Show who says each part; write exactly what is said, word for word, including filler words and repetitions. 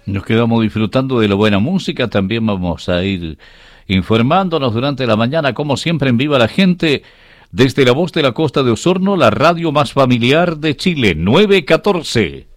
Speaker 1: Nos quedamos disfrutando de la buena música, también vamos a ir informándonos durante la mañana, como siempre en Viva la Gente, desde la voz de la costa de Osorno, la radio más familiar de Chile, nueve catorce.